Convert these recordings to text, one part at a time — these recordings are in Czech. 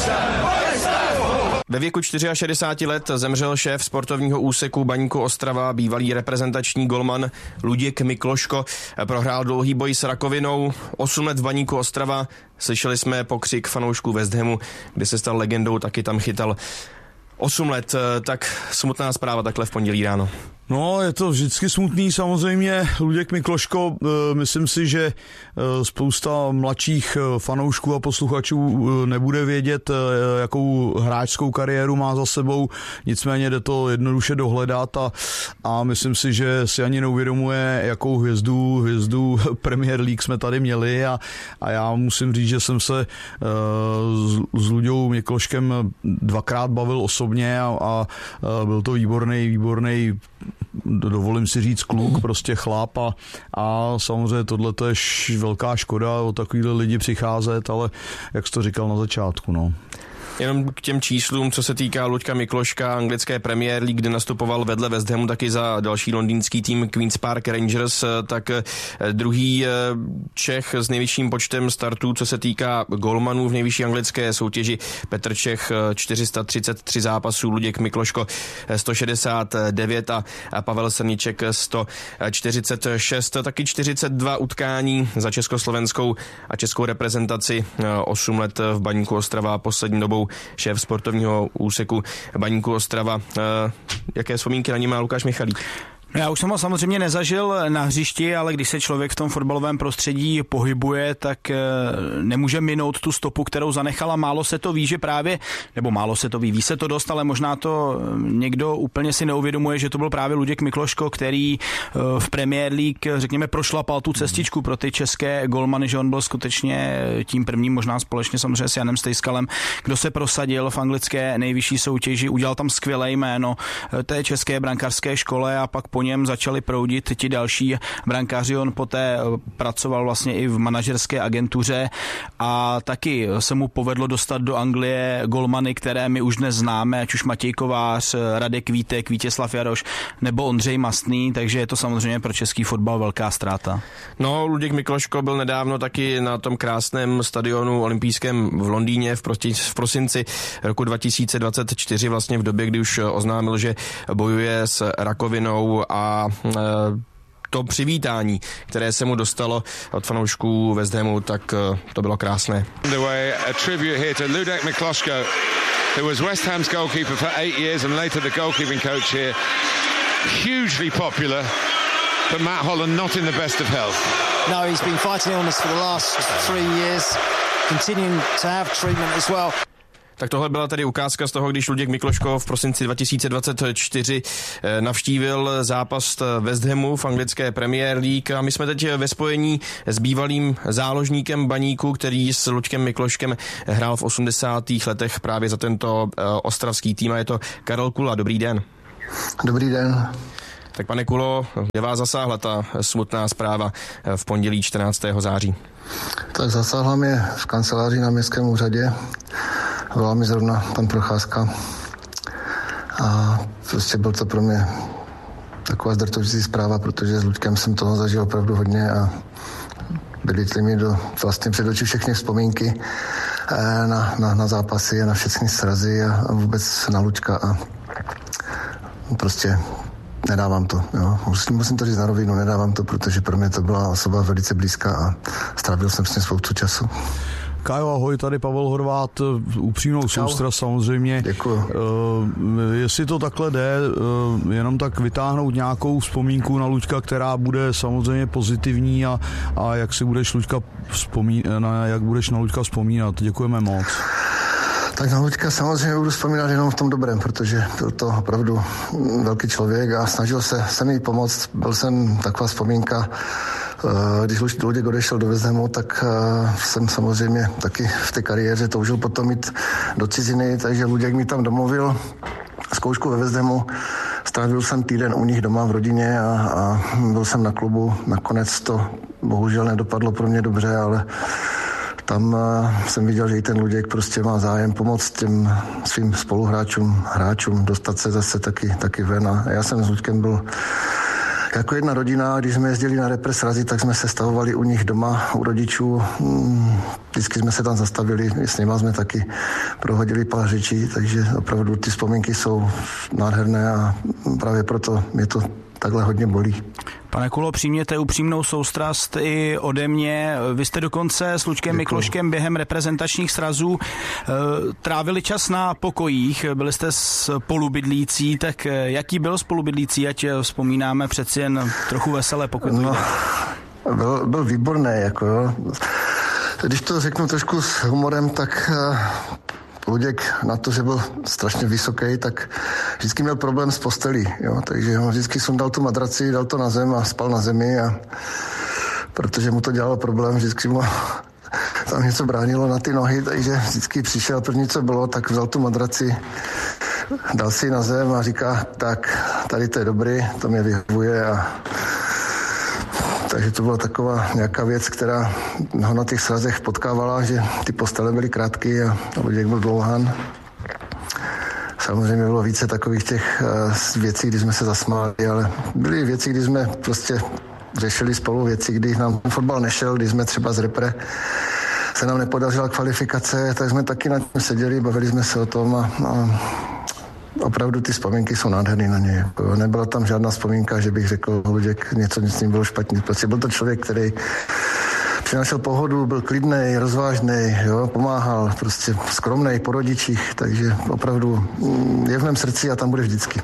Ve věku 64 let zemřel šéf sportovního úseku Baníku Ostrava, bývalý reprezentační golman Luděk Mikloško. Prohrál dlouhý boj s rakovinou, 8 let v Baníku Ostrava. Slyšeli jsme pokřik fanoušků West Hamu, kdy se stal legendou, taky tam chytal 8 let. Tak smutná zpráva takhle v pondělí ráno. No, je to vždycky smutný samozřejmě. Luděk Mikloško, myslím si, že spousta mladších fanoušků a posluchačů nebude vědět, jakou hráčskou kariéru má za sebou, nicméně jde to jednoduše dohledat a myslím si, že si ani neuvědomuje, jakou hvězdu Premier League jsme tady měli a já musím říct, že jsem se s Luďou Mikloškem dvakrát bavil osobně a byl to výborný, dovolím si říct, kluk, prostě chlap a samozřejmě tohle je velká škoda o takovýhle lidi přicházet, ale jak jsi to říkal na začátku, no. Jenom k těm číslům, co se týká Luďka Mikloška, anglické Premier League, kde nastupoval vedle West Hamu taky za další londýnský tým Queen's Park Rangers, tak druhý Čech s nejvyšším počtem startů, co se týká golmanů v nejvyšší anglické soutěži, Petr Čech 433 zápasů, Luděk Mikloško 169 a Pavel Srniček 146, taky 42 utkání za československou a českou reprezentaci, 8 let v Baníku Ostrava, poslední dobou šéf sportovního úseku Baníku Ostrava. Jaké vzpomínky na ní má Lukáš Michalík? Já už jsem ho samozřejmě nezažil na hřišti, ale když se člověk v tom fotbalovém prostředí pohybuje, tak nemůže minout tu stopu, kterou zanechala. Málo se to ví, ví se to dost, ale možná to někdo úplně si neuvědomuje, že to byl právě Luděk Mikloško, který v Premier League, řekněme, prošlapal tu cestičku pro ty české golmany, že on byl skutečně tím prvním, možná společně samozřejmě s Janem Stejskalem, kdo se prosadil v anglické nejvyšší soutěži, udělal tam skvělé jméno té české brankářské škole a pak po něm začali proudit ti další brankáři. On poté pracoval vlastně i v manažerské agentuře a taky se mu povedlo dostat do Anglie golmany, které my už dnes známe, ať už Matěj Kovář, Radek Vítek, Vítězslav Jaroš nebo Ondřej Mastný, takže je to samozřejmě pro český fotbal velká ztráta. No, Luděk Mikloško byl nedávno taky na tom krásném stadionu olympijském v Londýně v prosinci roku 2024, vlastně v době, kdy už oznámil, že bojuje s rakovinou a to přivítání, které se mu dostalo od fanoušků West Hamu, tak to bylo krásné. A tribute here to Luděk Mikloško, who was West Ham's goalkeeper for 8 years and later the goalkeeping coach here. Hugely popular, but Matt Holland not in the best of health. No, he's been fighting illness for the last 3 years, continuing to have treatment as well. Tak tohle byla tedy ukázka z toho, když Luděk Mikloško v prosinci 2024 navštívil zápas West Hamu v anglické Premier League a my jsme teď ve spojení s bývalým záložníkem Baníku, který s Luďkem Mikloškem hrál v 80. letech právě za tento ostravský tým a je to Karel Kula. Dobrý den. Dobrý den. Tak pane Kulo, kde vás zasáhla ta smutná zpráva v pondělí 14. září? Tak zasáhla mě v kanceláři na městském úřadě. Volal mi zrovna pan Procházka a prostě byl to pro mě taková zdrtovčící zpráva, protože s Luďkem jsem toho zažil opravdu hodně a byly mi vlastně před oči všechny vzpomínky na zápasy a na všechny srazy a vůbec na Luďka a prostě nedávám to. Jo. Musím to říct na rovinu, nedávám to, protože pro mě to byla osoba velice blízká a strávil jsem s ním spoustu času. Kájo, ahoj, tady Pavel Horvát, upřímnou soustrast samozřejmě. Děkuju. Jestli to takhle jde, jenom tak vytáhnout nějakou vzpomínku na Luďka, která bude samozřejmě pozitivní a jak si budeš na Luďka vzpomínat. Děkujeme moc. Tak na Luďka samozřejmě budu vzpomínat jenom v tom dobrém, protože byl to opravdu velký člověk a snažil se mi pomoct. Byl jsem taková vzpomínka, když Luděk odešel do West Hamu, tak jsem samozřejmě taky v té kariéře toužil potom jít do ciziny, takže Luděk mi tam domluvil zkoušku ve West Hamu. Strávil jsem týden u nich doma v rodině a byl jsem na klubu. Nakonec to bohužel nedopadlo pro mě dobře, ale tam jsem viděl, že i ten Luděk prostě má zájem pomoct těm svým spoluhráčům, dostat se zase taky ven. A já jsem s Luďkem byl jako jedna rodina, když jsme jezdili na repre srazy, tak jsme se stavovali u nich doma, u rodičů. Vždycky jsme se tam zastavili, s nima jsme taky prohodili pár řečí, takže opravdu ty vzpomínky jsou nádherné a právě proto mě to takhle hodně bolí. Pane Kulo, přijměte upřímnou soustrast i ode mě. Vy jste dokonce s Luďkem Mikloškem během reprezentačních srazů trávili čas na pokojích, byli jste spolubydlící, tak jaký byl spolubydlící, ať vzpomínáme přeci jen trochu veselé, pokud to jde? Byl výborný, jako jo. Když to řeknu trošku s humorem, tak Luděk na to, že byl strašně vysoký, tak vždycky měl problém s postelí, jo, takže on vždycky sundal tu madraci, dal to na zem a spal na zemi a protože mu to dělalo problém, vždycky mu tam něco bránilo na ty nohy, takže vždycky přišel první, co bylo, tak vzal tu madraci, dal si ji na zem a říká, tak tady to je dobrý, to mě vyhovuje a takže to byla taková nějaká věc, která ho na těch srazech potkávala, že ty postele byly krátké a Luděk byl dlouhán. Samozřejmě bylo více takových těch věcí, kdy jsme se zasmáli, ale byly věci, kdy jsme prostě řešili spolu věci, kdy nám fotbal nešel, kdy jsme třeba z repre se nám nepodařila kvalifikace, tak jsme taky na tím seděli, bavili jsme se o tom a opravdu ty vzpomínky jsou nádherný na něj. Nebyla tam žádná vzpomínka, že bych řekl, Luděk, něco s ním bylo špatně. Prostě byl to člověk, který přinášel pohodu, byl klidnej, rozvážnej, jo, pomáhal, prostě skromnej po rodičích, takže opravdu je v mém srdci a tam bude vždycky.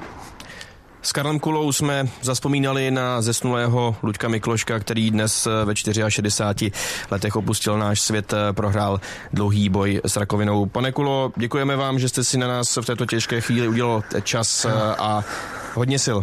S Karlem Kulou jsme zazpomínali na zesnulého Luďka Mikloška, který dnes ve 64 letech opustil náš svět, prohrál dlouhý boj s rakovinou. Pane Kulo, děkujeme vám, že jste si na nás v této těžké chvíli udělal čas a hodně sil.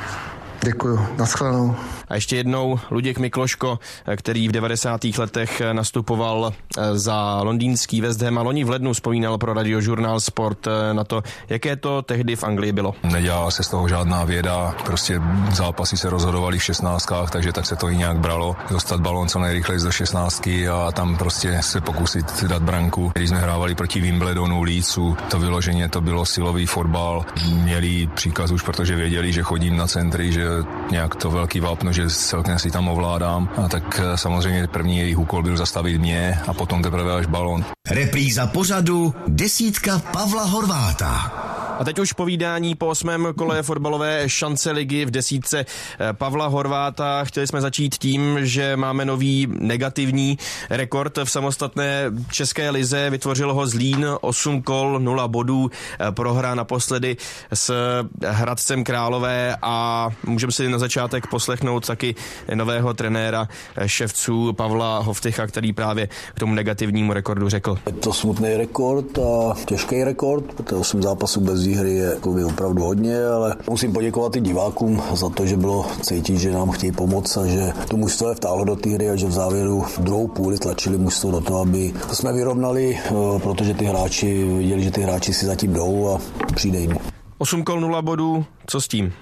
Děkuju, nashledanou. A ještě jednou Luděk Mikloško, který v 90. letech nastupoval za londýnský West Ham a loni v lednu vzpomínal pro Radiožurnál Sport na to, jaké to tehdy v Anglii bylo. Nedělala se z toho žádná věda, prostě zápasy se rozhodovaly v 16, takže tak se to i nějak bralo. Dostat balón co nejrychleji do 16 a tam prostě se pokusit dát branku. Když jsme hrávali proti Wimbledonu, Leedsu, to vyloženě to bylo silový fotbal. Měli příkaz už, protože věděli, že chodím na centry, že nějak to velký vápno, že celkem si tam ovládám. A tak samozřejmě první jejich úkol byl zastavit mě a potom teprve až balón. Repríza pořadu desítka Pavla Horváta. A teď už povídání po 8. kole fotbalové šance ligy v desítce Pavla Horváta. Chtěli jsme začít tím, že máme nový negativní rekord v samostatné české lize. Vytvořil ho Zlín, 8 kol, 0 bodů, prohra naposledy s Hradcem Králové a můžeme si na začátek poslechnout taky nového trenéra ševců Pavla Hovtycha, který právě k tomu negativnímu rekordu řekl. Je to smutný rekord a těžký rekord, protože 8 zápasů bez výhry je opravdu hodně, ale musím poděkovat i divákům za to, že bylo cítit, že nám chtějí pomoct a že to mužstvo je vtáhlo do té hry a že v závěru druhou půli tlačili mužstvo do toho, aby to jsme vyrovnali, protože ty hráči viděli, že ty hráči si zatím jdou a přijde jim. 8 kol 0 bodů, co s tím?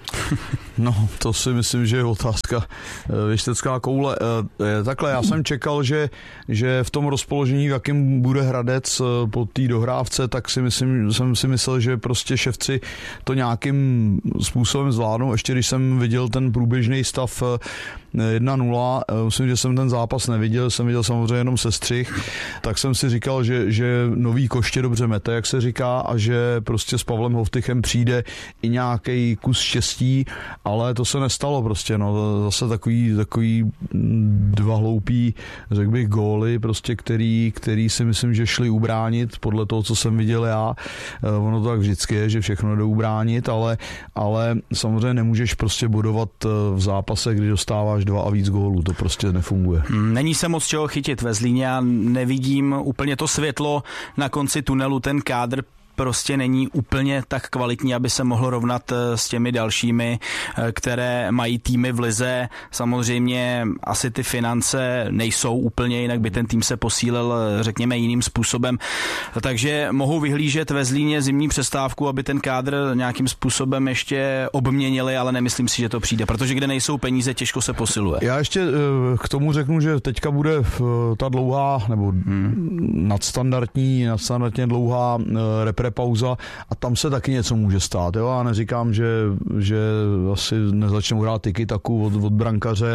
No, to si myslím, že je otázka věštecká koule. Takhle, já jsem čekal, že v tom rozpoložení, v jakém bude Hradec po té dohrávce, tak jsem si myslel, že prostě ševci to nějakým způsobem zvládnou. Ještě když jsem viděl ten průběžný stav 1-0, myslím, že jsem ten zápas neviděl, jsem viděl samozřejmě jenom sestřih, tak jsem si říkal, že nový koště dobře mete, jak se říká, a že prostě s Pavlem Hovtychem přijde i nějaký kus štěstí, ale to se nestalo prostě, no, zase takový dva hloupý, řekl bych, góly, prostě, který si myslím, že šli ubránit podle toho, co jsem viděl já. Ono to tak vždycky je, že všechno jde ubránit, ale samozřejmě nemůžeš prostě bodovat v zápase, kdy dostáváš 2 a víc gólů, to prostě nefunguje. Není se moc čeho chytit ve Zlíně, já nevidím úplně to světlo na konci tunelu, ten kádr prostě není úplně tak kvalitní, aby se mohlo rovnat s těmi dalšími, které mají týmy v lize. Samozřejmě asi ty finance nejsou úplně, jinak by ten tým se posílil, řekněme, jiným způsobem. Takže mohou vyhlížet ve Zlíně zimní přestávku, aby ten kádr nějakým způsobem ještě obměnili, ale nemyslím si, že to přijde, protože kde nejsou peníze, těžko se posiluje. Já ještě k tomu řeknu, že teďka bude ta dlouhá nebo nadstandardně dlouhá repre repauza a tam se taky něco může stát. Jo? Já neříkám, že asi nezačnou hrát tiki-taku od brankaře,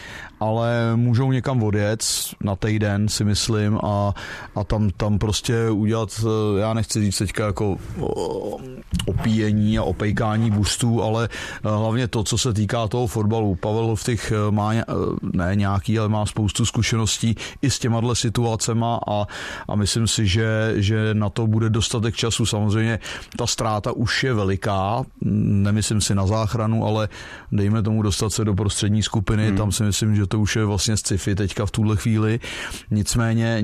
ale můžou někam odjet na týden, si myslím, a tam prostě udělat, já nechci říct teďka jako opíjení a opejkání boostů, ale hlavně to, co se týká toho fotbalu. Pavel Hovtych má ne nějaký, ale má spoustu zkušeností i s těma situacema a myslím si, že na to bude dostatek času. Samozřejmě ta ztráta už je veliká, nemyslím si na záchranu, ale dejme tomu dostat se do prostřední skupiny, tam si myslím, že to už je vlastně sci-fi teďka v tuhle chvíli. Nicméně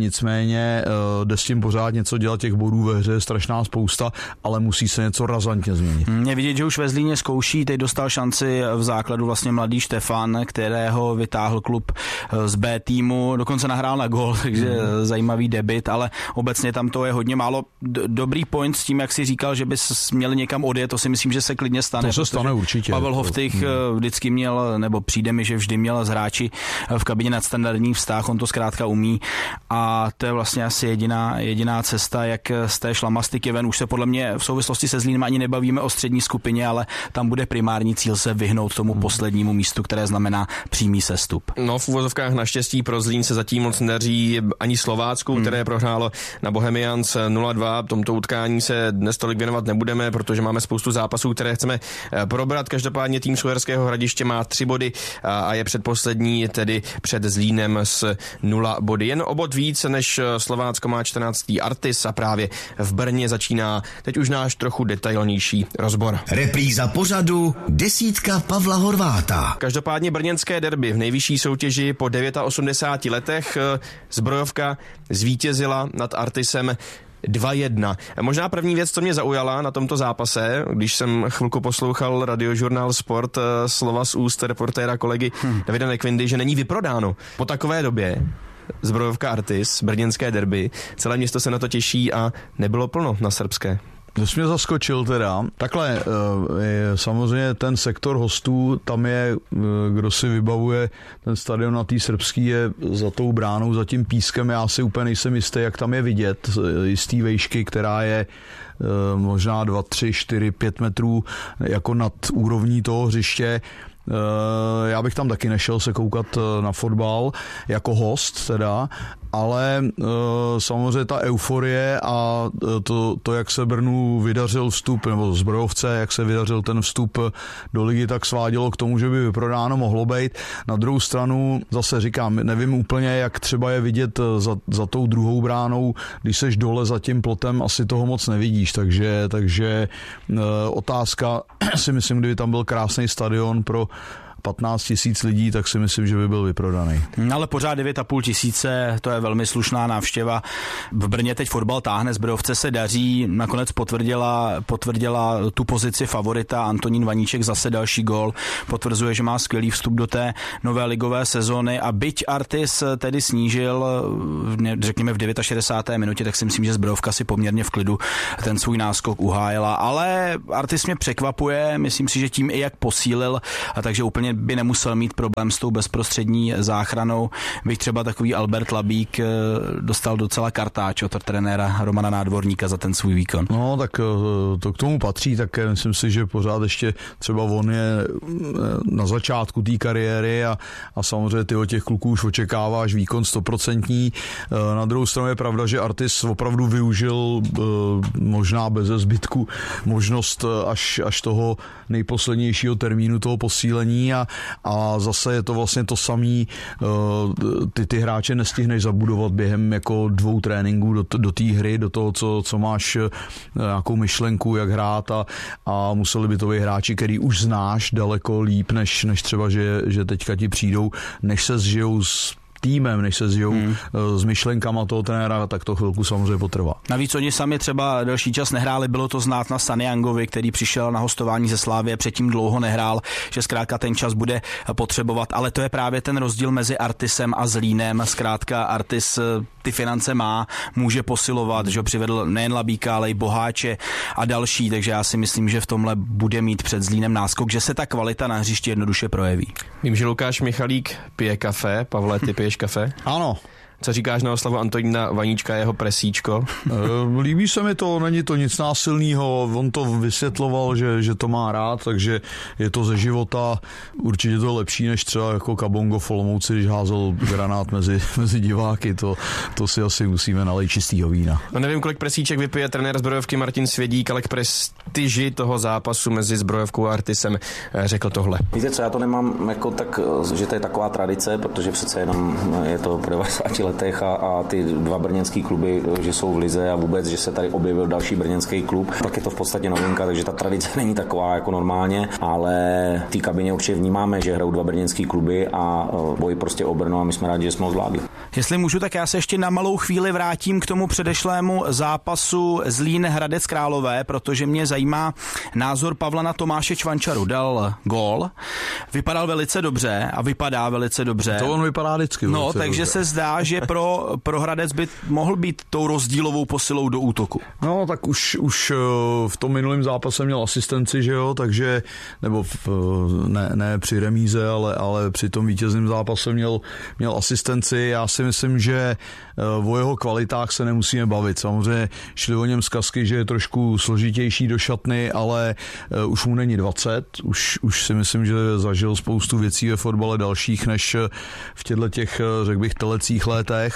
jde s tím pořád něco dělat, těch bodů ve hře je strašná spousta, ale musí se něco razantně změnit. Je vidět, že už ve Zlíně zkouší, teď dostal šanci v základu vlastně mladý Štefan, kterého vytáhl klub z B týmu, dokonce nahrál na gól, takže zajímavý debut, ale obecně tam to je hodně málo. Dobrý point s tím, jak si říkal, že bys měl někam odjet, to si myslím, že se klidně stane. To se stane určitě. Pavel Hovtych vždycky měl, nebo přijde mi, že vždy měl s hráči v kabině nadstandardní vztah, on to zkrátka umí a to je vlastně asi jediná cesta, jak z té šlamastiky ven. Už se podle mě v souvislosti se Zlínem ani nebavíme o střední skupině, ale tam bude primární cíl se vyhnout tomu poslednímu místu, které znamená přímý sestup. No, v uvozovkách naštěstí pro Zlín se zatím moc nedaří ani Slovácku, které prohrálo na Bohemians 0-2. Tomto utkání se dnes tolik věnovat nebudeme, protože máme spoustu zápasů, které chceme probrat. Každopádně tým z Uherského Hradiště má 3 body a je předposlední, tedy před Zlínem s 0 body. Jen o bod víc než Slovácko má 14. Artis a právě v Brně začíná teď už náš trochu detailnější rozbor. Repríza pořadu desítka Pavla Horváta. Každopádně brněnské derby v nejvyšší soutěži po 89 letech. Zbrojovka zvítězila nad Artisem 2-1. Možná první věc, co mě zaujala na tomto zápase, když jsem chvilku poslouchal Radiožurnál Sport, slova z úst reportéra kolegy Davida Nekvindy, že není vyprodáno. Po takové době Zbrojovka Artis, brněnské derby, celé město se na to těší a nebylo plno na srbské. To jsi mě zaskočil teda. Takhle, samozřejmě ten sektor hostů, tam je, kdo si vybavuje ten stadion na té srbský, je za tou bránou, za tím pískem, já si úplně nejsem jistý, jak tam je vidět, jistý vejšky, která je možná 2, 3, 4, 5 metrů jako nad úrovní toho hřiště. Já bych tam taky nešel se koukat na fotbal jako host teda, ale samozřejmě ta euforie a to, jak se Brnu vydařil vstup, nebo Zbrojovce, jak se vydařil ten vstup do ligy, tak svádělo k tomu, že by vyprodáno mohlo být. Na druhou stranu zase říkám, nevím úplně, jak třeba je vidět za tou druhou bránou, když seš dole za tím plotem, asi toho moc nevidíš, takže otázka, si myslím, kdyby tam byl krásný stadion pro 15 000 lidí, tak si myslím, že by byl vyprodaný. Ale pořád 9,5 tisíce, to je velmi slušná návštěva. V Brně teď fotbal táhne, Zbrojovce se daří, nakonec potvrdila tu pozici favorita. Antonín Vaníček zase další gól, potvrzuje, že má skvělý vstup do té nové ligové sezóny a byť Artis tedy snížil, řekněme v 69. minutě, tak si myslím, že Zbrojovka si poměrně v klidu ten svůj náskok uhájila, ale Artis mě překvapuje, myslím si, že tím i jak posílil, a takže úplně by nemusel mít problém s tou bezprostřední záchranou. Bych třeba takový Albert Labík dostal docela kartáč od trenéra Romana Nádvorníka za ten svůj výkon. No, tak to k tomu patří, tak myslím si, že pořád ještě třeba on je na začátku té kariéry a samozřejmě ty od těch kluků už očekáváš výkon 100%. Na druhou stranu je pravda, že Artis opravdu využil možná bez zbytku možnost až toho nejposlednějšího termínu toho posílení a zase je to vlastně to samý, ty hráče nestihneš zabudovat během jako 2 tréninků do té hry, do toho, co máš nějakou myšlenku, jak hrát a museli by to být hráči, který už znáš daleko líp, než třeba, že teďka ti přijdou, než se zžijou s týmem, než se zžijou s myšlenkama toho trenéra, tak to chvilku samozřejmě potrvá. Navíc oni sami třeba delší čas nehráli, bylo to znát na Saniangovi, který přišel na hostování ze Slavie, předtím dlouho nehrál, že zkrátka ten čas bude potřebovat, ale to je právě ten rozdíl mezi Artisem a Zlínem. Zkrátka Artis ty finance má, může posilovat, že přivedl nejen Labíka, ale i Boháče a další, takže já si myslím, že v tomhle bude mít před Zlínem náskok, že se ta kvalita na hřišti jednoduše projeví. Vím, že Lukáš Michalík pije kafe. Pavle, ty piješ kafe? Ano. Co říkáš na oslavu Antonína Vaníčka, jeho presíčko? Líbí se mi to, není to nic násilného, on to vysvětloval, že to má rád, takže je to ze života, určitě to je lepší než třeba jako Kabongo v Olomouci, když házel granát mezi diváky, to si asi musíme nalejt čistýho vína. No nevím, kolik presíček vypije trenér Zbrojovky Martin Svědík, ale k prestiži toho zápasu mezi Zbrojovkou a Artisem řekl tohle. Víte co, já to nemám jako tak, že to je taková tradice, protože přece jenom je to po 90 letech a ty dva brněnský kluby, že jsou v lize a vůbec, že se tady objevil další brněnský klub, tak je to v podstatě novinka, takže ta tradice není taková jako normálně, ale v té kabině určitě vnímáme, že hrajou dva brněnský kluby a bojí prostě o Brno a my jsme rádi, že jsme ho zvládli. Jestli můžu, tak já se ještě na malou chvíli vrátím k tomu předešlému zápasu Zlín Hradec Králové, protože mě zajímá názor Pavla na Tomáše Čvančaru. Dal gól, vypadal velice dobře a vypadá velice dobře. To on vypadá vždycky. No, takže dobře. Se zdá, že pro Hradec by mohl být tou rozdílovou posilou do útoku. No, tak už v tom minulém zápase měl asistenci, že jo, takže, nebo ne při remíze, ale při tom vítězném zápase měl asistenci. Já si myslím, že o jeho kvalitách se nemusíme bavit. Samozřejmě šli o něm zkazky, že je trošku složitější do šatny, ale už mu není 20. Už si myslím, že zažil spoustu věcí ve fotbale dalších než v těch, řekl bych, telecích letech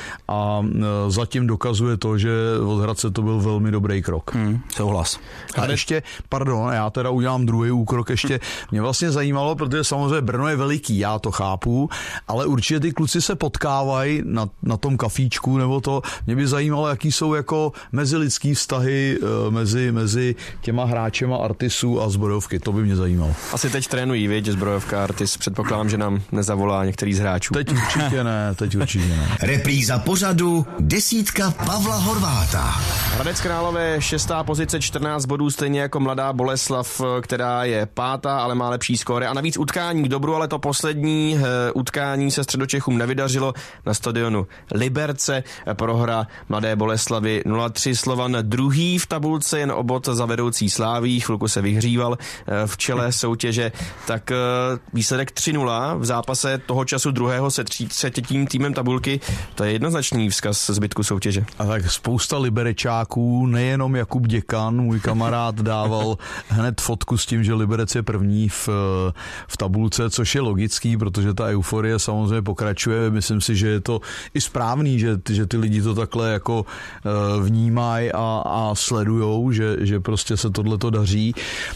a zatím dokazuje to, že od Hradce to byl velmi dobrý krok. Souhlas. A ještě, pardon, já teda udělám druhý úkrok ještě. Mě vlastně zajímalo, protože samozřejmě Brno je veliký, já to chápu, ale určitě ty kluci se potkávají na tom kafíčku, nebo to, mě by zajímalo, jaký jsou jako mezilidský vztahy mezi těma hráčema Artisu a Zbrojovky, to by mě zajímalo. Asi teď trénují, viď, Zbrojovka Artis, předpokládám, že nám nezavolá některý z hráčů. Teď určitě ne. Repríza pořadu desítka Pavla Horváta. Hradec Králové 6. pozice, 14 bodů, stejně jako Mladá Boleslav, která je 5., ale má lepší skóre. A navíc utkání k dobru, ale to poslední utkání se Středočechům nevydařilo na stadionu Liberce. Prohra Mladé Boleslavy 0-3. Slovan druhý v tabulce, jen o bod za vedoucí Sláví. Chvilku se vyhříval v čele soutěže. Tak výsledek 3-0 v zápase toho času druhého se třetím týmem tabulky. To je jednoznačný vzkaz zbytku soutěže. A tak spousta Liberečáků, nejenom Jakub Děkan, můj kamarád, dával hned fotku s tím, že Liberec je první v tabulce, což je logický, protože ta euforie samozřejmě pokračuje. Myslím si, že je to i správný, že ty lidi to takhle jako vnímají a sledujou, že prostě se tohleto daří.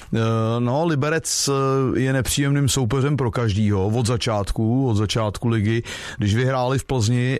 No, Liberec je nepříjemným soupeřem pro každýho od začátku ligy. Když vyhráli v Plzni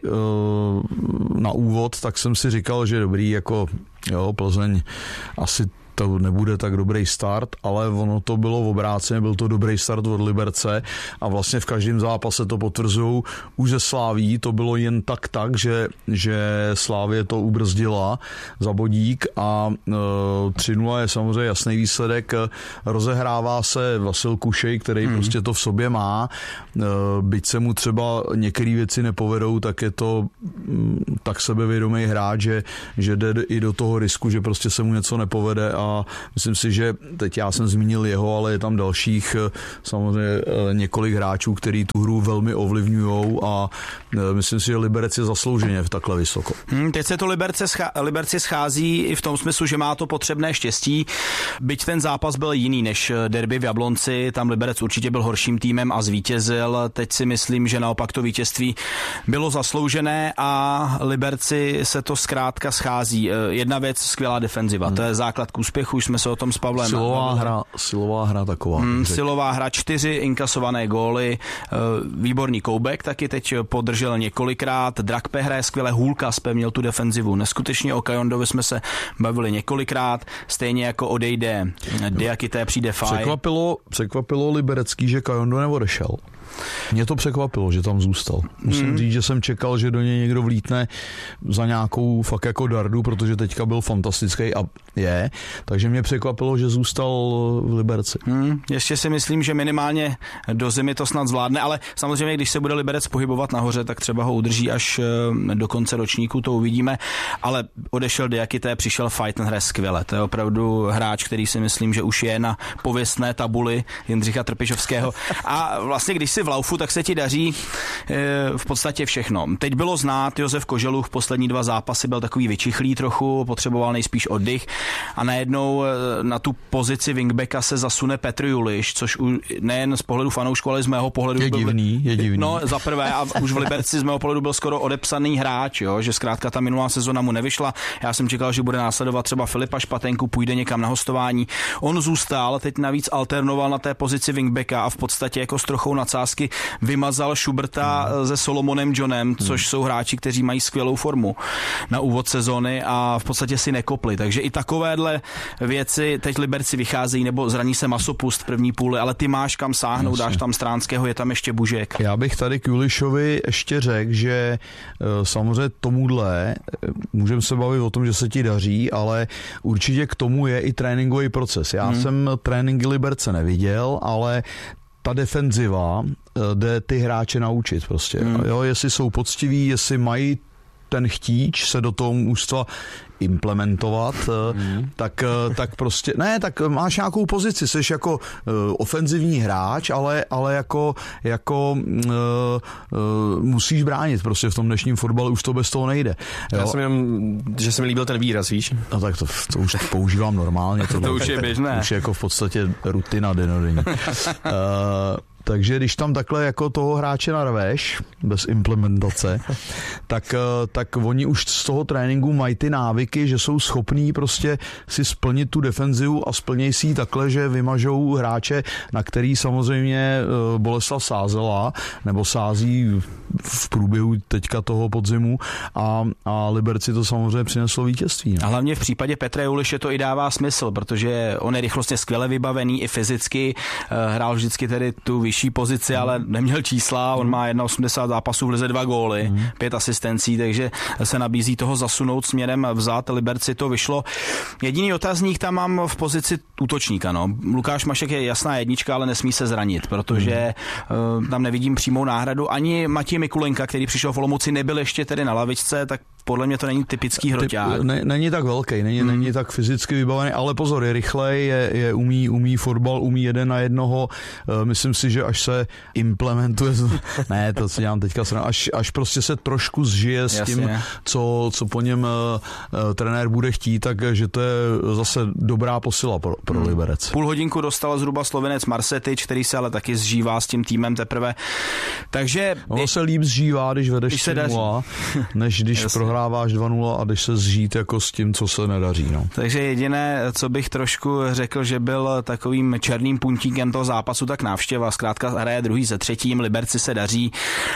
na úvod, tak jsem si říkal, že dobrý, jako jo, Plzeň asi to nebude tak dobrý start, ale ono to bylo v obráceně, byl to dobrý start od Liberce a vlastně v každém zápase to potvrzují. Už ze Sláví to bylo jen tak, že Slávě to ubrzdila za bodík a 3-0 je samozřejmě jasný výsledek. Rozehrává se Vasil Kušej, který prostě to v sobě má. Byť se mu třeba některé věci nepovedou, tak je to tak sebevědomý hráč, že jde i do toho risku, že prostě se mu něco nepovede a myslím si, že teď já jsem zmínil jeho, ale je tam dalších samozřejmě několik hráčů, který tu hru velmi ovlivňujou a myslím si, že Liberec je zaslouženě v takhle vysoko. Teď se to Liberci schází i v tom smyslu, že má to potřebné štěstí. Byť ten zápas byl jiný než derby v Jablonci, tam Liberec určitě byl horším týmem a zvítězil. Teď si myslím, že naopak to vítězství bylo zasloužené a Liberci se to zkrátka schází. Jedna věc, skvělá defenziva, to je základ k úspěchu, už jsme se o tom s Pavlem. Silová hra taková. Silová hra, 4 inkasované góly, výborný Koubek taky teď podržel několikrát, Drakpe hraje skvěle, Hulka zpevnil tu defenzivu neskutečně, o Kajondovi jsme se bavili několikrát, stejně jako odejde Diakité, přijde Faj. Překvapilo Liberecký, že Kajondo neodešel. Mě to překvapilo, že tam zůstal. Musím říct, že jsem čekal, že do něj někdo vlítne za nějakou fakt jako dardu, protože teďka byl fantastický a je. Takže mě překvapilo, že zůstal v Liberci. Ještě si myslím, že minimálně do zimy to snad zvládne, ale samozřejmě, když se bude Liberec pohybovat nahoře, tak třeba ho udrží až do konce ročníku, to uvidíme. Ale odešel Diakité, přišel Faj, ten hraje skvěle. To je opravdu hráč, který si myslím, že už je na pověstné tabuli Jindřicha Trpišovského. A vlastně, když jsi v laufu, tak se ti daří v podstatě všechno. Teď bylo znát, Josef Koželuch v poslední 2 zápasy byl takový vyčichlý trochu, potřeboval nejspíš oddych a najednou na tu pozici wingbacka se zasune Petr Juliš, což nejen z pohledu fanoušku, ale z mého pohledu je divný. No, za prvé, a už v Liberci z mého pohledu byl skoro odepsaný hráč, jo, že zkrátka ta minulá sezona mu nevyšla. Já jsem čekal, že bude následovat třeba Filipa Špatenku, půjde někam na hostování. On zůstal, teď navíc alternoval na té pozici wingbacka a v podstatě jako s trochou nadsázky vymazal Schuberta se Solomonem Johnem, což jsou hráči, kteří mají skvělou formu na úvod sezony a v podstatě si nekopli. Takže i takovéhle věci teď Liberci vycházejí, nebo zraní se Masopust v první půli, ale ty máš kam sáhnout, dáš tam Stránského, je tam ještě Bužek. Já bych tady k Julišovi ještě řekl, že samozřejmě tomuhle můžeme se bavit o tom, že se ti daří, ale určitě k tomu je i tréninkový proces. Já jsem tréninky Liberce neviděl, ale ta defenziva jde ty hráče naučit prostě. Jo, jestli jsou poctiví, jestli mají ten chtíč se do toho mužstva implementovat, tak prostě, ne, tak máš nějakou pozici, jsi jako ofenzivní hráč, ale jako musíš bránit prostě v tom dnešním fotbale, už to bez toho nejde. Jo? Já jsem jenom, že se mi líbil ten výraz, víš? No tak to už používám normálně. To už je běžné. Už je jako v podstatě rutina denodenní. Takže když tam takhle jako toho hráče narveš, bez implementace, tak oni už z toho tréninku mají ty návyky, že jsou schopní prostě si splnit tu defenzivu a splnějí si ji takhle, že vymažou hráče, na který samozřejmě Boleslav sázela, nebo sází v průběhu teďka toho podzimu a Liberci to samozřejmě přineslo vítězství. A hlavně v případě Petra Juliše to i dává smysl, protože on je rychlostně skvěle vybavený i fyzicky, hrál vždycky tedy tu vyšší pozici, ale neměl čísla, on má 81 zápasů v lize, 2 góly, 5 asistencí, takže se nabízí toho zasunout směrem vzad, Liberci to vyšlo. Jediný otazník tam mám v pozici útočníka, no. Lukáš Mašek je jasná jednička, ale nesmí se zranit, protože tam nevidím přímou náhradu. Ani Matěj Mikulenka, který přišel v Olomouci, nebyl ještě tedy na lavičce, tak podle mě to není typický hroťák. Není tak velký, není tak fyzicky vybavený, ale pozor, je rychlej, umí fotbal, umí 1 na 1. Myslím si, že až se implementuje, ne, to si dělám teďka, až prostě se trošku zžije s tím, co po něm trenér bude chtít, takže to je zase dobrá posila pro Liberec. Půl hodinku dostal zhruba Slovinec Marsetič, který se ale taky zžívá s tím týmem teprve. Takže ono se líp zžívá, když vedeš 3-0, než když prohráváš 2-0 a když se zžít jako s tím, co se nedaří. No. Takže jediné, co bych trošku řekl, že byl takovým černým puntíkem toho zápasu, tak návštěva. Zkrátka hraje druhý se třetím, Liberci se daří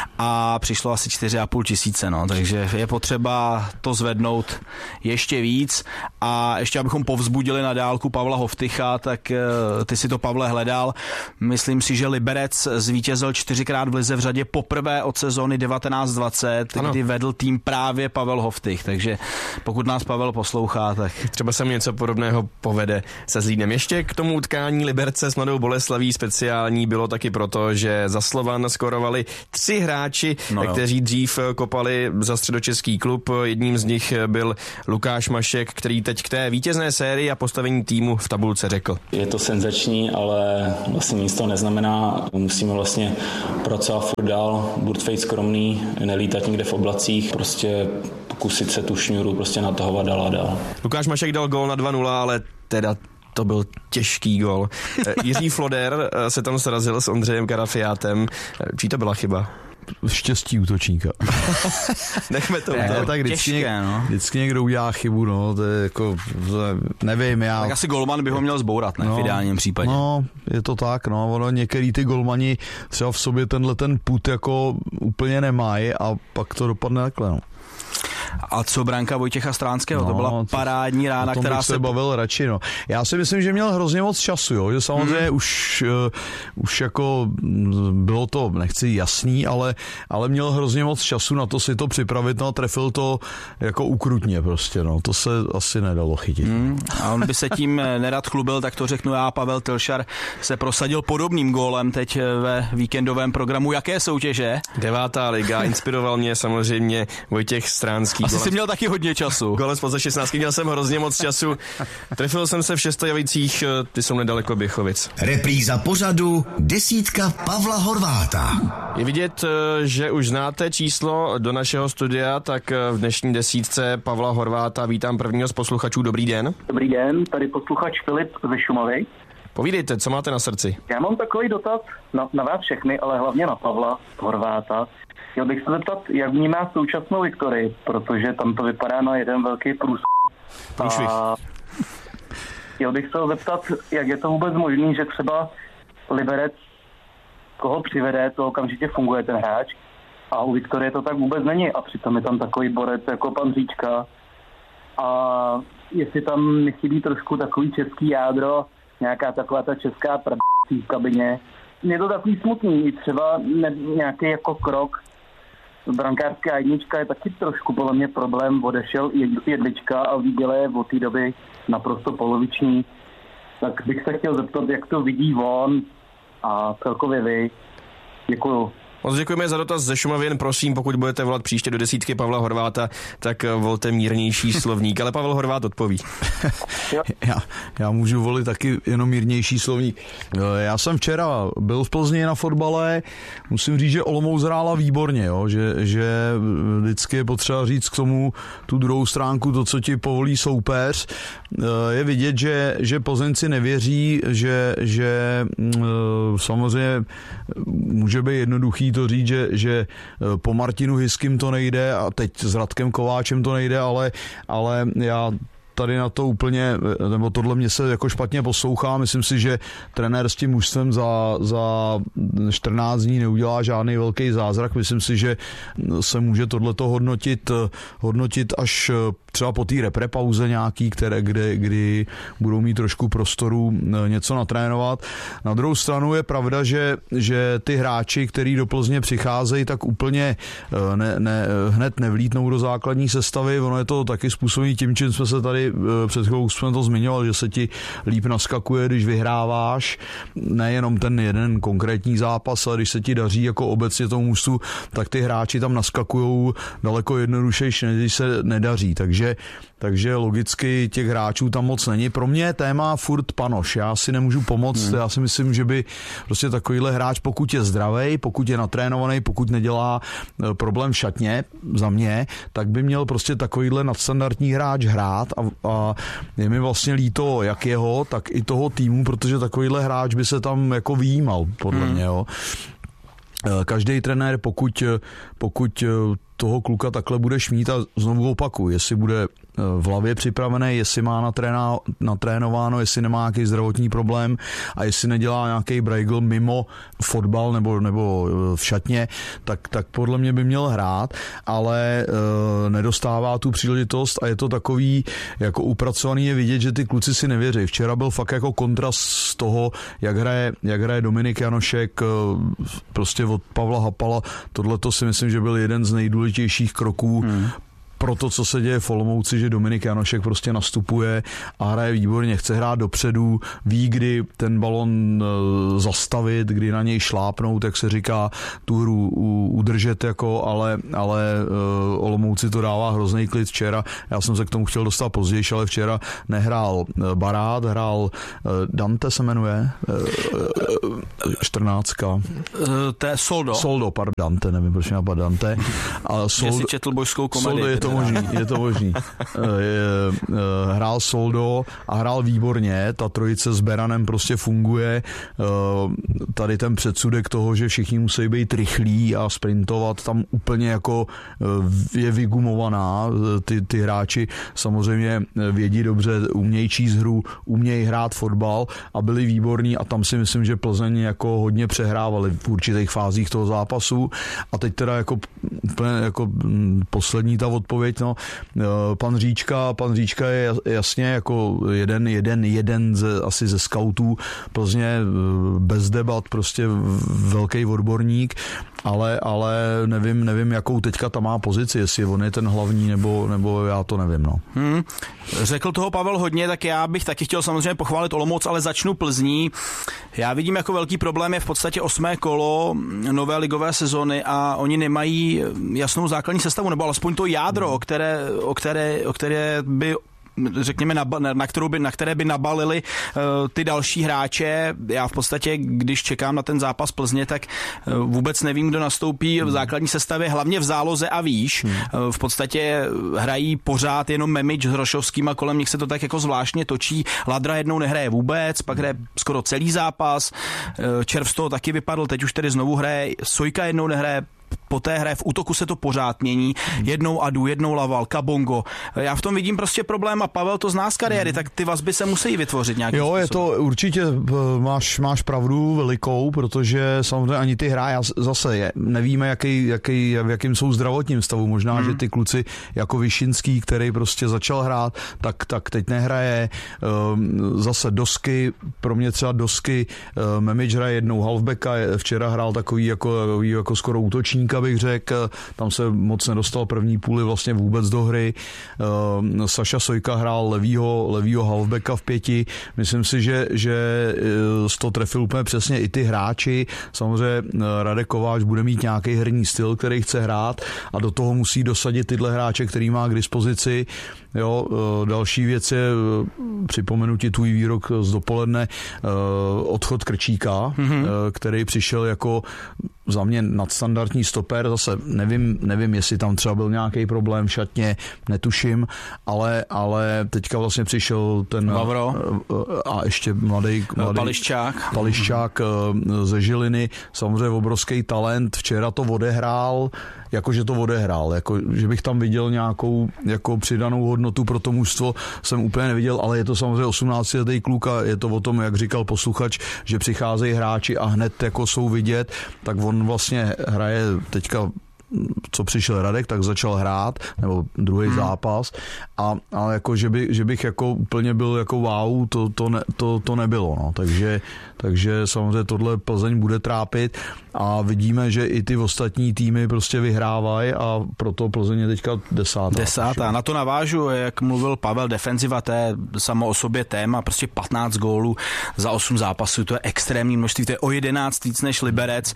a přišlo asi 4,5 tisíce. No. Takže je potřeba to zvednout ještě víc a ještě abychom povzbudili na dálku Pavla Hovtycha, tak ty si to, Pavle, hledal. Myslím si, že Liberec zvítězil 4krát v lize v řadě poprvé od sezóny 19-20, kdy vedl tým právě Pavel Hovtych, takže pokud nás Pavel poslouchá, tak třeba se mu něco podobného povede se Zlínem. Ještě k tomu utkání Liberce s Mladou Boleslaví speciální bylo taky proto, že za Slovan skorovali 3 hráči, kteří dřív kopali za středočeský klub. Jedním z nich byl Lukáš Mašek, který teď k té vítězné sérii a postavení týmu v tabulce řekl. Je to senzační, ale vlastně nic to neznamená. Musíme vlastně pracovat furt dál, buď být skromný, nelítat někde v oblacích, prostě pokusit se tu šňůru prostě natahovat dál a dál. Lukáš Mašek dal gól na 2-0, ale teda to byl těžký gól. Jiří Floder se tam srazil s Ondřejem Karafiátem. Čí to byla chyba? Štěstí útočníka. Nechme to. Tak vždycky někdo udělá chybu, no, to je jako, nevím, já. Tak asi golman by ho měl zbourat, ne, v ideálním případě. No, je to tak, no, ono některý ty golmani třeba v sobě tenhle ten put jako úplně nemají a pak to dopadne takhle, no. A co branka Vojtěcha Stránského? To byla parádní rána, která se bavil radši. No. Já si myslím, že měl hrozně moc času, jo? Že samozřejmě už jako bylo to, nechci jasný, ale měl hrozně moc času na to si to připravit, no a trefil to jako ukrutně prostě. No. To se asi nedalo chytit. A on by se tím nerad chlubil, tak to řeknu já. Pavel Tilšar se prosadil podobným gólem teď ve víkendovém programu. Jaké soutěže? 9. liga. Inspiroval mě samozřejmě Vojtěch Stránský. Asi jsi měl taky hodně času. Gole spoza 16, měl jsem hrozně moc času. Trefil jsem se v Šestojavicích, ty jsou nedaleko Běchovic. Repríza pořadu desítka Pavla Horváta. Je vidět, že už znáte číslo do našeho studia, tak v dnešní desítce Pavla Horváta vítám prvního z posluchačů. Dobrý den. Dobrý den, tady posluchač Filip ze Šumavy. Povídejte, co máte na srdci? Já mám takový dotaz na vás všechny, ale hlavně na Pavla Horváta. Chtěl bych se zeptat, jak vnímá současnou Viktorii, protože tam to vypadá na jeden velký průšvih. Chtěl bych se zeptat, jak je to vůbec možné, že třeba Liberec, koho přivede, to okamžitě funguje ten hráč, a u Viktorie to tak vůbec není a přitom je tam takový borec jako pan Říčka. A jestli tam nechybí trošku takový český jádro, nějaká taková ta česká v kabině. Je to takový smutný, třeba nějaký jako krok. Brankářská jednička je taky trošku podle mě problém, odešel Jedlička a Výděle je od té doby naprosto poloviční. Tak bych se chtěl zeptat, jak to vidí on a celkově vy. Děkuju. Moc děkujeme za dotaz ze Šumavy, jen prosím, pokud budete volat příště do desítky Pavla Horváta, tak volte mírnější slovník, ale Pavel Horvát odpoví. Já můžu volit taky jenom mírnější slovník. Já jsem včera byl v Plzni na fotbale, musím říct, že Olomouc hrála výborně, jo? Že vždycky je potřeba říct k tomu tu druhou stránku, to, co ti povolí soupeř. Je vidět, že Plzeňci nevěří, že samozřejmě může být jednoduchý to říct, že po Martinu Hyskym to nejde a teď s Radkem Kováčem to nejde, ale já tady na to úplně, nebo tohle mě se jako špatně poslouchá. Myslím si, že trenér s tím mužstvem za 14 dní neudělá žádný velký zázrak. Myslím si, že se může tohleto hodnotit až třeba po té reprepauze nějaký, kdy budou mít trošku prostoru něco natrénovat. Na druhou stranu je pravda, že ty hráči, kteří do Plzně přicházejí, tak úplně hned nevlítnou do základní sestavy. Ono je to taky způsobené tím, čím jsme se tady před chvilkou jsme to zmiňovali, že se ti líp naskakuje, když vyhráváš, nejenom ten jeden konkrétní zápas, ale když se ti daří jako obecně tomu mužstvu, tak ty hráči tam naskakujou daleko jednodušejší, než když se nedaří. Takže logicky těch hráčů tam moc není. Pro mě je téma furt Panoš. Já si nemůžu pomoct. Já si myslím, že by prostě takovýhle hráč, pokud je zdravej, pokud je natrénovaný, pokud nedělá problém v šatně, za mě, tak by měl prostě takovýhle nadstandardní hráč hrát a je mi vlastně líto jak jeho, tak i toho týmu, protože takovýhle hráč by se tam jako vyjímal, podle mě. Jo. Každý trenér, pokud toho kluka takhle budeš mít, a znovu opakuju, jestli bude v hlavě připravený, jestli má natrénováno, jestli nemá nějaký zdravotní problém a jestli nedělá nějaký brajgl mimo fotbal nebo v šatně, tak podle mě by měl hrát, ale nedostává tu příležitost a je to takový jako upracovaný, je vidět, že ty kluci si nevěří. Včera byl fakt jako kontrast z toho, jak hraje Dominik Janošek prostě od Pavla Hapala. Tohleto si myslím, že byl jeden z nejdůležitějších kroků pro to, co se děje v Olomouci, že Dominik Janošek prostě nastupuje a hraje výborně, chce hrát dopředu, ví, kdy ten balon zastavit, kdy na něj šlápnout, jak se říká, tu hru udržet, jako, ale Olomouci to dává hrozný klid včera. Já jsem se k tomu chtěl dostat později, ale včera nehrál Barát, hrál Dante se jmenuje, 14. To je Soldo. Soldo, pardon, Dante, nevím, proč mě napadá Dante. Jestli četl bojskou komedii. Je to možný. Hrál Soldo a hrál výborně, ta trojice s Beranem prostě funguje. Tady ten předsudek toho, že všichni musí být rychlí a sprintovat, tam úplně jako je vygumovaná. Ty hráči samozřejmě vědí dobře, umějí číst hru, umějí hrát fotbal a byli výborní a tam si myslím, že Plzeň jako hodně přehrávali v určitých fázích toho zápasu a teď teda jako poslední ta odpověď, no, pan Říčka je jasně jako jeden asi ze skautů Plzně bez debat, prostě velký odborník ale nevím, jakou teďka tam má pozici, jestli on je ten hlavní, nebo já to nevím. No. Řekl toho Pavel hodně, tak já bych taky chtěl samozřejmě pochválit Olomouc, ale začnu Plzní. Já vidím jako velký problém je v podstatě 8. kolo nové ligové sezony a oni nemají jasnou základní sestavu, nebo alespoň to jádro, o které by řekněme, na které by nabalili ty další hráče. Já v podstatě, když čekám na ten zápas Plzně, tak vůbec nevím, kdo nastoupí v základní sestavě, hlavně v záloze a výš. V podstatě hrají pořád jenom Memič s Hrošovským a kolem nich se to tak jako zvláštně točí. Ladra jednou nehraje vůbec, pak hraje skoro celý zápas. Červ z toho taky vypadl, teď už tedy znovu hraje. Sojka jednou nehraje, poté hraje, v útoku se to pořád mění. Jednou Adu, jednou Laval, Kabongo. Já v tom vidím prostě problém a Pavel to zná z kariéry, tak ty vazby se musí vytvořit nějakým způsobem. Je to určitě, máš pravdu velikou, protože samozřejmě ani ty hráči zase nevíme, v jakým jsou zdravotním stavu. Možná, že ty kluci jako Vyšinský, který prostě začal hrát, tak teď nehraje. Zase Dosky, pro mě třeba Dosky, Memič hraje jednou halfbacka, včera hrál takový jako skoro útočníka, bych řekl, tam se moc nedostal první půli vlastně vůbec do hry. Saša Sojka hrál levýho halfbacka v 5. Myslím si, že to trefil úplně přesně i ty hráči. Samozřejmě Radek Kováč bude mít nějaký herní styl, který chce hrát a do toho musí dosadit tyhle hráče, který má k dispozici. Jo, další věc je, připomenu ti tvůj výrok z dopoledne, odchod Krčíka, který přišel jako za mě nadstandardní stoper, zase nevím, jestli tam třeba byl nějaký problém v šatně, netuším, ale teďka vlastně přišel ten Vavro a ještě mladý Pališčák ze Žiliny, samozřejmě obrovský talent, včera to odehrál, že bych tam viděl nějakou jako přidanou hodnotu pro to mužstvo, jsem úplně neviděl, ale je to samozřejmě 18letý kluk a je to o tom, jak říkal posluchač, že přicházejí hráči a hned jako jsou vidět, tak on vlastně hraje teďka, co přišel Radek, tak začal hrát, nebo druhý zápas a jako, že bych jako úplně byl jako wow, to nebylo, no. Takže samozřejmě tohle Plzeň bude trápit a vidíme, že i ty ostatní týmy prostě vyhrávají a proto Plzeň je teďka 10. Na to navážu, jak mluvil Pavel, defenziva, to je samo o sobě téma, prostě 15 gólů za 8 zápasů, to je extrémní množství, to je o 11 víc než Liberec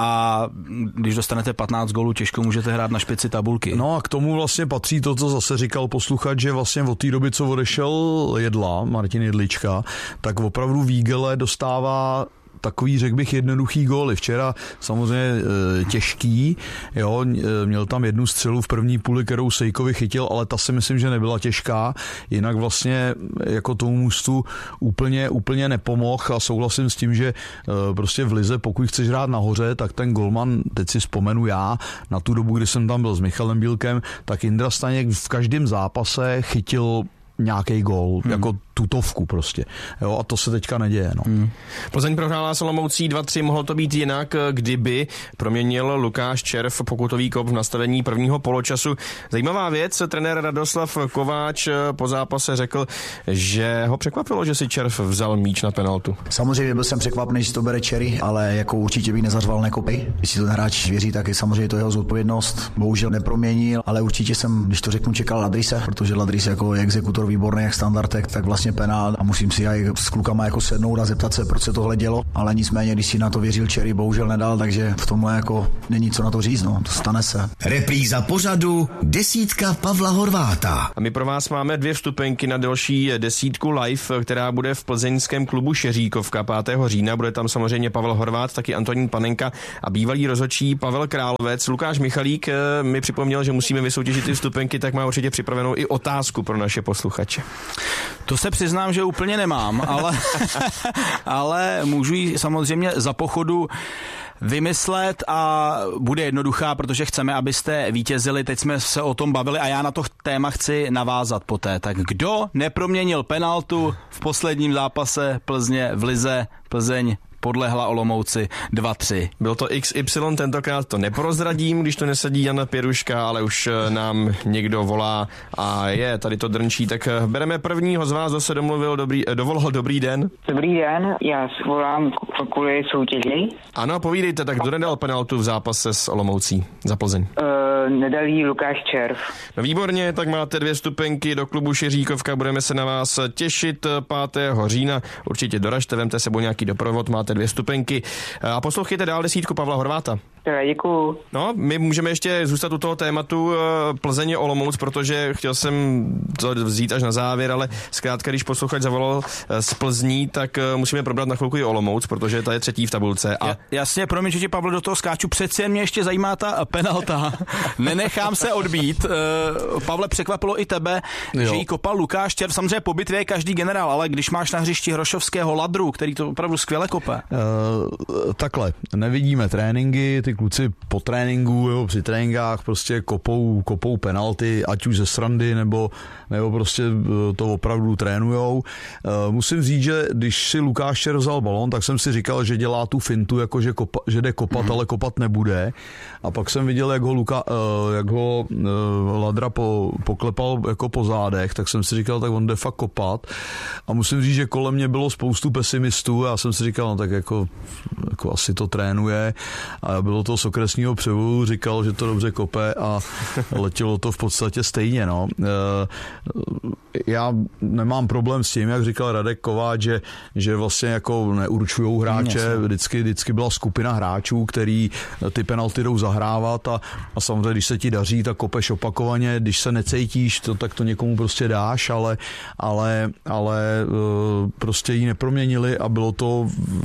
a když dostanete 15 gólů, těžko můžete hrát na špici tabulky. No a k tomu vlastně patří to, co zase říkal posluchač, že vlastně od té doby, co odešel Jedla, Martin Jedlička, tak opravdu Vígele dostává takový, řekl bych, jednoduchý góly. Včera samozřejmě těžký, jo, měl tam jednu střelu v první půli, kterou Sejkovi chytil, ale ta si myslím, že nebyla těžká. Jinak vlastně jako tomu mužstvu úplně nepomohl a souhlasím s tím, že prostě v lize, pokud chceš hrát nahoře, tak ten golman, teď si vzpomenu já, na tu dobu, kdy jsem tam byl s Michalem Bílkem, tak Indra Staněk v každém zápase chytil nějaký gól, jako tutovku prostě. Jo, a to se teďka neděje. No. Plzeň prohrála s Olomoucí 2-3, mohlo to být jinak, kdyby proměnil Lukáš Červ pokutový kop v nastavení prvního poločasu. Zajímavá věc, trenér Radoslav Kováč po zápase řekl, že ho překvapilo, že si Červ vzal míč na penaltu. Samozřejmě byl jsem překvapený, že to bere Cherry, ale jako určitě bych nezařval nekopy. Když si to hráč věří, tak je samozřejmě to jeho zodpovědnost. Bohužel neproměnil, ale určitě jsem, když to řeknu, čekal Ladrise, protože Ladris jako exekutor výborný jak standardek, tak vlastně penál a musím si aj s klukama jako sednout a zeptat se, proč se tohle dělo, ale nicméně, když si na to věřil Cherry, bohužel nedal, takže v tomhle jako není co na to říct, no, to stane se. Repríza pořadu desítka Pavla Horváta. A my pro vás máme 2 vstupenky na další desítku live, která bude v plzeňském klubu Šeříkovka 5. října. Bude tam samozřejmě Pavel Horvát, taky Antonín Panenka a bývalý rozhodčí Pavel Královec. Lukáš Michalík mi připomněl, že musíme vysoutěžit ty vstupenky, tak má určitě připravenou i otázku pro naše posluchače. To se přiznám, že úplně nemám, ale můžu ji samozřejmě za pochodu vymyslet a bude jednoduchá, protože chceme, abyste vítězili. Teď jsme se o tom bavili a já na to téma chci navázat poté. Tak kdo neproměnil penaltu v posledním zápase Plzně v lize? Plzeň podlehla Olomouci 2-3. Byl to XY, tentokrát to neprozradím, když to nesedí Jan Pěruška, ale už nám někdo volá a je, tady to drnčí, tak bereme prvního z vás, kdo se dovolal dobrý den. Dobrý den, já volám kvůli soutěži. Ano, povídejte, tak kdo nedal penaltu v zápase s Olomoucí za Plzeň? Nedal jí Lukáš Červ. No výborně, tak máte 2 stupenky do klubu Šiříkovka, budeme se na vás těšit 5. října. Určitě doražte, vemte sebou nějaký doprovod, máte 2 stupenky a poslouchejte dál 10 Pavla Horváta. Děkuju. No, my můžeme ještě zůstat u toho tématu Plzeň Olomouc, protože chtěl jsem to vzít až na závěr, ale zkrátka, když posluchač zavolal z Plzní, tak musíme probrat na chvilku i Olomouc, protože ta je 3. v tabulce. A... Jasně, promiň, že ti, Pavle, do toho skáču. Přeci jen mě ještě zajímá ta penalta. Nenechám se odbít. Pavle, překvapilo i tebe, že jí kopal Lukáš Červ. Samozřejmě po bitvě je každý generál, ale když máš na hřišti Hrošovského Ladru, který to opravdu skvěle kope. Takhle, nevidíme tréninky, ty kluci po tréninku, jo, při tréninkách prostě kopou penalty, ať už ze srandy, nebo prostě to opravdu trénujou. Musím říct, že když si Lukáš Červ vzal balón, tak jsem si říkal, že dělá tu fintu, jako že jde kopat, ale kopat nebude. A pak jsem viděl, jak ho Ladra poklepal jako po zádech, tak jsem si říkal, tak on jde fakt kopat. A musím říct, že kolem mě bylo spoustu pesimistů a já jsem si říkal, no tak jako asi to trénuje. A bylo to z okresního převodu, říkal, že to dobře kope a letělo to v podstatě stejně. No. Já nemám problém s tím, jak říkal Radek Kováč, že vlastně jako neurčujou hráče, vždycky byla skupina hráčů, který ty penalty jdou zahrávat a samozřejmě, když se ti daří, tak kopeš opakovaně, když se necítíš, tak to někomu prostě dáš, ale prostě ji neproměnili a bylo to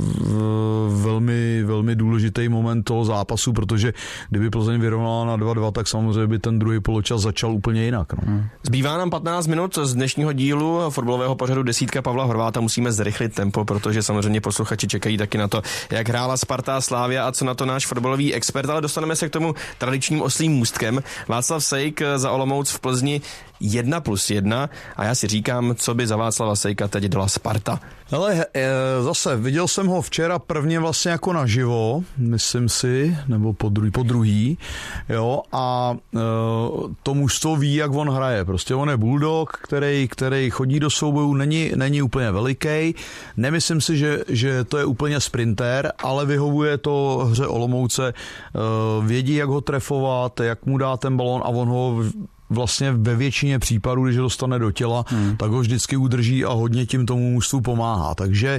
velmi, velmi důležitý moment toho zápasu, protože kdyby Plzeň vyrovnala na 2-2, tak samozřejmě by ten druhý poločas začal úplně jinak. No. Zbývá nám 15 minut z dnešního dílu fotbalového pořadu 10 Pavla Horváta. Musíme zrychlit tempo, protože samozřejmě posluchači čekají taky na to, jak hrála Sparta Slavia a co na to náš fotbalový expert, ale dostaneme se k tomu tradičním oslím můstkem. Václav Sejk za Olomouc v Plzni 1+1 a já si říkám, co by za Václava Sejka teď dala Sparta. Ale zase viděl jsem ho včera prvně vlastně jako naživo, myslím si, nebo po druhý, jo, a to mužstvo ví, jak on hraje. Prostě on je bulldog, který chodí do soubojů, není úplně veliký. Nemyslím si, že to je úplně sprinter, ale vyhovuje to hře Olomouce. Vědí, jak ho trefovat, jak mu dá ten balón a on ho vlastně ve většině případů, když ho dostane do těla, tak ho vždycky udrží a hodně tím tomu mužstvu pomáhá. Takže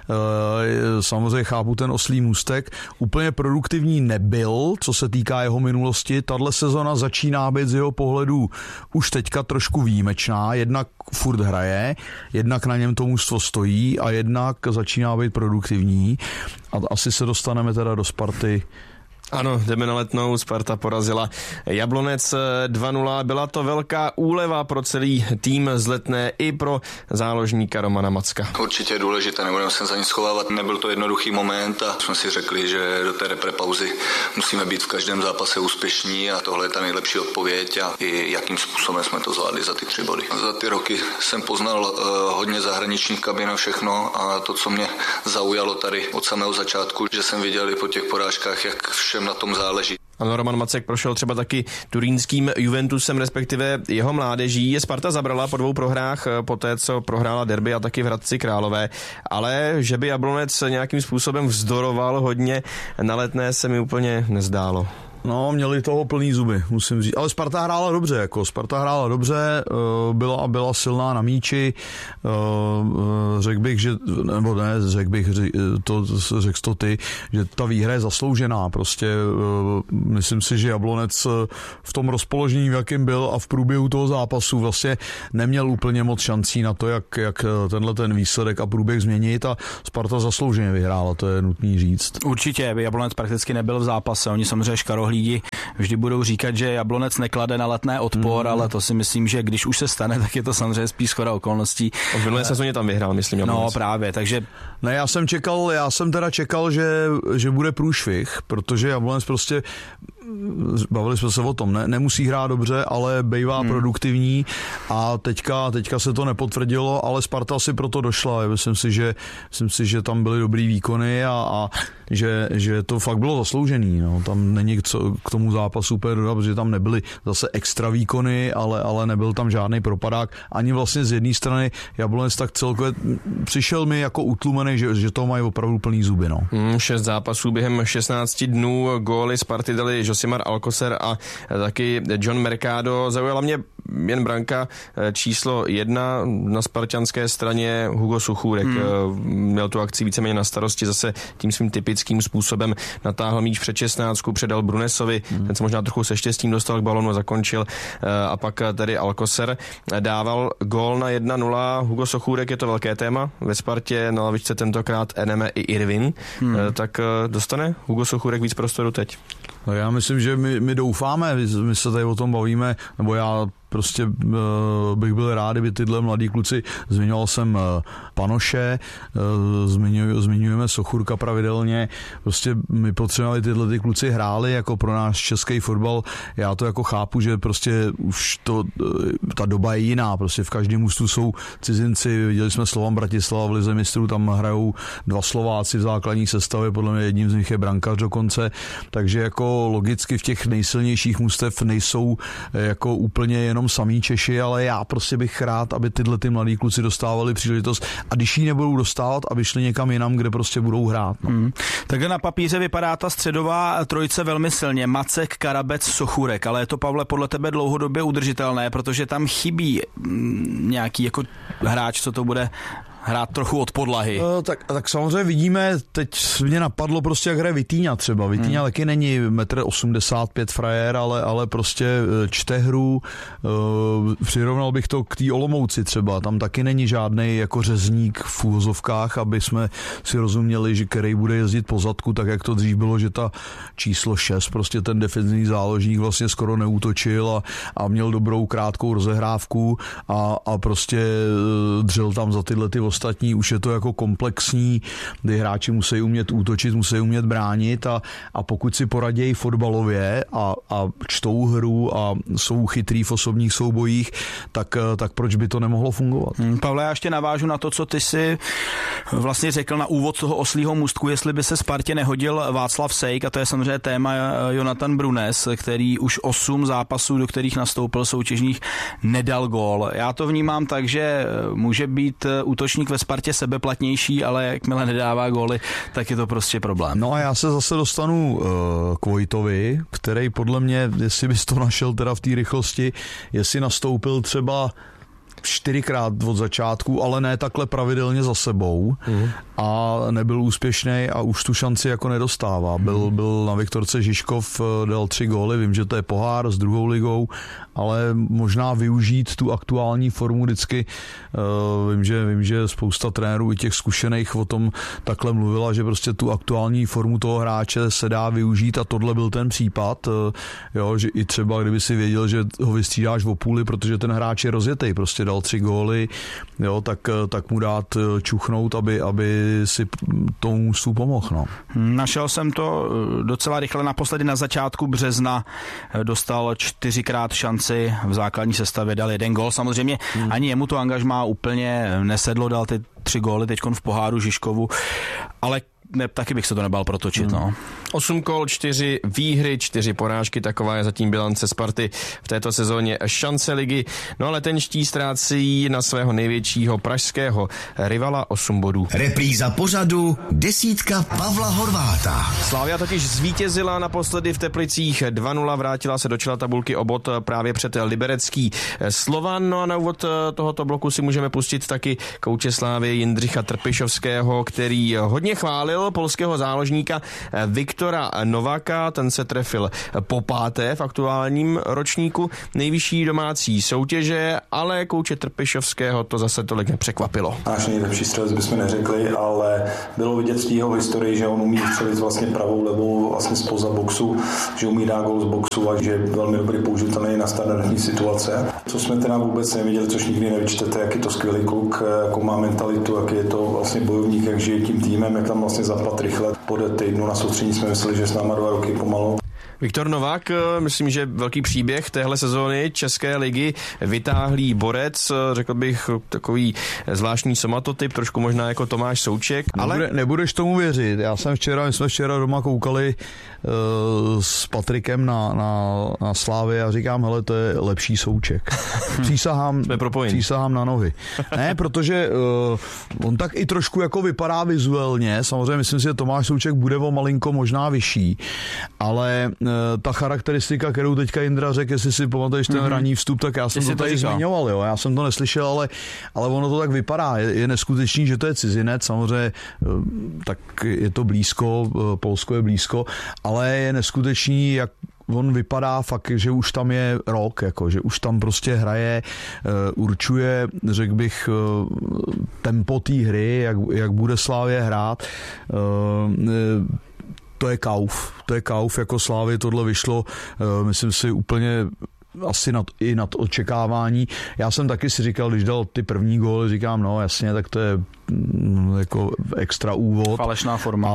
samozřejmě chápu ten oslí můstek. Úplně produktivní nebyl, co se týká jeho minulosti. Tahle sezona začíná být z jeho pohledu už teďka trošku výjimečná. Jednak furt hraje, jednak na něm to mužstvo stojí a jednak začíná být produktivní. A asi se dostaneme teda do Sparty. Ano, jdeme na Letnou, Sparta porazila Jablonec 2-0, byla to velká úleva pro celý tým z Letné i pro záložníka Romana Macka. Určitě je důležité, nebudeme se za nic schovávat, nebyl to jednoduchý moment a jsme si řekli, že do té reprepauzy musíme být v každém zápase úspěšní a tohle je ta nejlepší odpověď a i jakým způsobem jsme to zvládli za ty 3 body. Za ty roky jsem poznal hodně zahraničních kabin a všechno a to, co mě zaujalo tady od samého začátku, že jsem viděl i po těch porážkách, jak všem na tom záleží. Ano, Roman Macek prošel třeba taky turínským Juventusem, respektive jeho mládeží. Sparta zabrala po 2 prohrách, po té, co prohrála derby a taky v Hradci Králové, ale že by Jablonec nějakým způsobem vzdoroval hodně na Letné, se mi úplně nezdálo. No, měli toho plný zuby, musím říct. Ale Sparta hrála dobře, byla silná na míči. Řekl bych, že, nebo ne, řekl to ty, že ta výhra je zasloužená. Prostě myslím si, že Jablonec v tom rozpoložení, v jakém byl a v průběhu toho zápasu vlastně neměl úplně moc šancí na to, jak ten výsledek a průběh změnit a Sparta zaslouženě vyhrála, to je nutný říct. Určitě, Jablonec prakticky nebyl v zápase, oni samozřejmě škarohlídi vždy budou říkat, že Jablonec neklade na Letné odpor, ale to si myslím, že když už se stane, tak je to samozřejmě spíš shoda okolností. V minulé sezóně tam vyhrál, myslím. Jablonec. No právě, takže... Ne, já jsem teda čekal, že bude průšvih, protože Jablonec prostě bavili jsme se o tom, nemusí hrát dobře, ale bejvá produktivní a teďka se to nepotvrdilo, ale Sparta si proto došla. Myslím si, že tam byly dobrý výkony a že to fakt bylo zasloužený. No. Tam není co k tomu zápasu úplně dodat, protože tam nebyly zase extra výkony, ale nebyl tam žádný propadák. Ani vlastně z jedné strany Jablonec tak celkově přišel mi jako utlumený, že to mají opravdu plný zuby. No. 6 zápasů během 16 dnů, góly Sparty dali Josimar Alcocer a taky John Mercado. Zaujala mě jen branka číslo 1 na spartanské straně Hugo Suchůrek. Měl tu akci víceméně na starosti, zase tím svým typickým způsobem natáhl míč před 16, předal Brunesovi, ten se možná trochu se štěstím dostal k balonu a zakončil, a pak tady Alcocer dával gól na 1-0. Hugo Suchůrek, je to velké téma ve Spartě, na lavičce tentokrát Eneme i Irvin, tak dostane Hugo Suchůrek víc prostoru teď? No já myslím, že my doufáme, my se tady o tom bavíme, nebo já prostě bych byl rád, kdyby tyhle mladí kluci, zmiňoval jsem Panoše, zmiňujeme Sochůrka pravidelně, prostě my potřebovali tyhle ty kluci hráli jako pro náš český fotbal. Já to jako chápu, že prostě už ta doba je jiná, prostě v každém mužstvu jsou cizinci, viděli jsme Slovan Bratislava v lize mistrů, tam hrajou 2 Slováci v základní sestavě, podle mě jedním z nich je brankář dokonce, takže jako logicky v těch nejsilnějších mužstev nejsou jako úplně jenom samý Češi, ale já prostě bych rád, aby tyhle ty mladí kluci dostávali příležitost a když ji nebudou dostávat, aby šli někam jinam, kde prostě budou hrát. No. Takhle na papíře vypadá ta středová trojice velmi silně. Macek, Karabec, Sochůrek, ale je to, Pavle, podle tebe dlouhodobě udržitelné, protože tam chybí nějaký jako hráč, co to bude hrát trochu od podlahy. Tak samozřejmě vidíme, teď mě napadlo prostě, jak hraje Vitíňa třeba. Vitíňa taky není 1,85 m frajer, ale prostě čte hru. Přirovnal bych to k té Olomouci třeba. Tam taky není žádnej jako řezník v úvozovkách, aby jsme si rozuměli, že který bude jezdit po zadku, tak jak to dřív bylo, že ta číslo 6, prostě ten defenzivní záložník vlastně skoro neútočil a měl dobrou krátkou rozehrávku a prostě dřel tam za tyhle ty ostatní, už je to jako komplexní, kdy hráči musí umět útočit, musí umět bránit a pokud si poradějí fotbalově a čtou hru a jsou chytrý v osobních soubojích, tak proč by to nemohlo fungovat? Pavle, já ještě navážu na to, co ty si vlastně řekl na úvod toho oslího můstku, jestli by se Spartě nehodil Václav Sejk, a to je samozřejmě téma Jonathan Brunes, který už 8 zápasů, do kterých nastoupil soutěžních, nedal gól. Já to vnímám tak, že může být útočník ve Spartě sebeplatnější, ale jakmile nedává góly, tak je to prostě problém. No a já se zase dostanu k Vojtovi, který podle mě, jestli bys to našel teda v té rychlosti, jestli nastoupil třeba 4krát od začátku, ale ne takhle pravidelně za sebou a nebyl úspěšný a už tu šanci jako nedostává. Byl na Viktorce Žižkov, dal 3 góly, vím, že to je pohár s druhou ligou, ale možná využít tu aktuální formu vždycky. Vím, že spousta trenérů i těch zkušených o tom takhle mluvila, že prostě tu aktuální formu toho hráče se dá využít a tohle byl ten případ, jo, že i třeba kdyby si věděl, že ho vystřídáš o půli, protože ten hráč je rozjetej, prostě dal 3 góly, jo, tak mu dát čuchnout, aby si tomu mužstvu pomohl. No. Našel jsem to docela rychle, naposledy na začátku března dostal 4krát šanci v základní sestavě, dal 1 gól. Samozřejmě ani jemu to angažmá úplně nesedlo, dal ty 3 góly teďkon v poháru Žižkovu, ale taky bych se to nebál protočit. No. 8 kol, 4 výhry, 4 porážky, taková je zatím bilance Sparty v této sezóně šance ligy. No ale tenští ztrácí na svého největšího pražského rivala 8 bodů. Repríza pořadu, 10 Pavla Horváta. Slavia totiž zvítězila naposledy v Teplicích 2-0, vrátila se do čela tabulky o bod právě před liberecký Slovan. No a na úvod tohoto bloku si můžeme pustit taky kouče Slávy Jindřicha Trpišovského, který hodně chválil polského záložníka Viktora Nováka, ten se trefil po 5. v aktuálním ročníku nejvyšší domácí soutěže, ale kouče Trpišovského to zase tolik nepřekvapilo. Náš nejlepší střelec bychom neřekli, ale bylo vidět v jeho historii, že on umí střelit vlastně pravou, levou, vlastně spoza boxu, že umí dát gól z boxu a že je velmi dobrý použitelný na standardní situace. Co jsme teda vůbec neviděli, což nikdy nevyčtete, jak je to skvělý kluk, jakou má mentalitu, jak je to vlastně bojovník, jak žije tím týmem, jak tam vlastně zapadl rychle. Po týdnu na soustředění jsme mysleli, že s náma 2 roky pomalu. Viktor Novák, myslím, že velký příběh téhle sezóny České ligy, vytáhlý borec, řekl bych takový zvláštní somatotyp, trošku možná jako Tomáš Souček, ale... Nebudeš tomu věřit, my jsme včera doma koukali s Patrikem na Slávy a říkám, hele, to je lepší Souček. Přísahám na nohy. Ne, protože on tak i trošku jako vypadá vizuálně, samozřejmě myslím si, že Tomáš Souček bude o malinko možná vyšší, ale ta charakteristika, kterou teďka Jindra řekl, jestli si pamatuješ ten ranní vstup, tak já jsem to tady zmiňoval, jo, já jsem to neslyšel, ale ono to tak vypadá, je neskutečný, že to je cizinec, samozřejmě tak je to blízko, Polsko je blízko, ale je neskutečný, jak on vypadá fakt, že už tam je rok, jako, že už tam prostě hraje, určuje, řekl bych, tempo té hry, jak bude Slavie hrát. To je kauf, jako Slavii tohle vyšlo, myslím si, úplně asi nad očekávání. Já jsem taky si říkal, když dal ty první góly, říkám, no jasně, tak to je jako extra úvod. Falešná forma.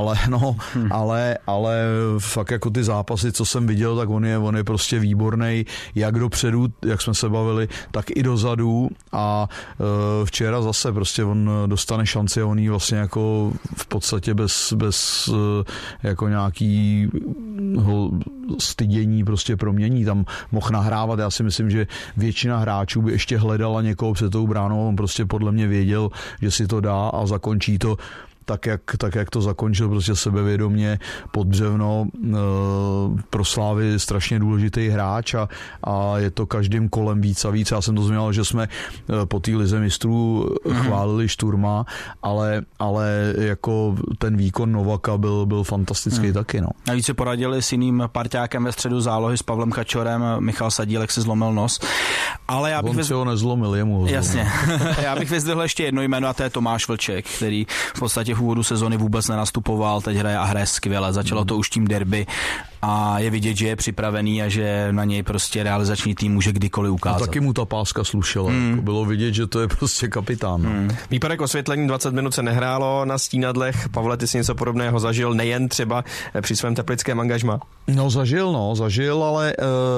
Ale fakt jako ty zápasy, co jsem viděl, tak on je prostě výborný, jak dopředu, jak jsme se bavili, tak i dozadu a včera zase prostě on dostane šanci a on jí vlastně jako v podstatě bez jako nějakýho stydění prostě promění. Tam mohl nahrávat, já si myslím, že většina hráčů by ještě hledala někoho před tou bránou, on prostě podle mě věděl, že si to dá a zakončí to tak, jak to zakončil, prostě sebevědomě pod břevno. Pro Slávy strašně důležitý hráč a je to každým kolem víc a víc. Já jsem to zmínil, že jsme po té lize mistrů chválili Šturma, ale jako ten výkon Novaka byl fantastický taky. No. Navíc se poradili s jiným parťákem ve středu zálohy, s Pavlem Kačorem, Michal Sadílek si zlomil nos. Ale já bych on si ho nezlomil, jemu ho zlomil. Jasně. Já bych vyzdvihl ještě jedno jméno a to je Tomáš Vlček, který v podstatě v úvodu sezony vůbec nenastupoval, teď hraje skvěle. Začalo to už tím derby a je vidět, že je připravený a že na něj prostě realizační tým může kdykoliv ukázat. A taky mu ta páska slušela. Bylo vidět, že to je prostě kapitán. Výpadek osvětlení, 20 minut se nehrálo na stínadlech. Pavle, ty jsi něco podobného zažil, nejen třeba při svém teplickém angažmá? No zažil, ale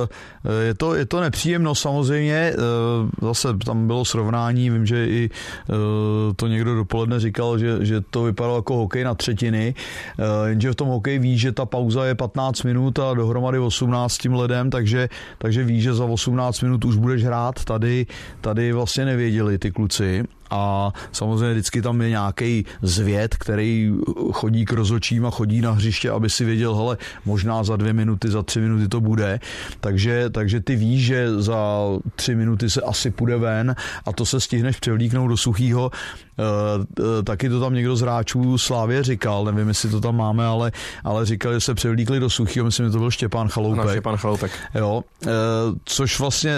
je to nepříjemno samozřejmě. Zase tam bylo srovnání, vím, že i to někdo dopoledne říkal, že to vypadalo jako hokej na třetiny, jenže v tom hokeji víš, že ta pauza je 15 minut a dohromady 18 tím ledem, takže víš, že za 18 minut už budeš hrát. Tady vlastně nevěděli ty kluci. A samozřejmě vždycky tam je nějaký zvěd, který chodí k rozhodčím a chodí na hřiště, aby si věděl, hele, možná za 2 minuty, za 3 minuty to bude. Takže ty víš, že za 3 minuty se asi půjde ven a to se stihneš převlíknout do suchýho. Taky to tam někdo z hráčů Slávie říkal, nevím, jestli to tam máme, ale říkal, že se převlíkli do suchýho, myslím, že to byl Štěpán Chaloupek. Jo, což vlastně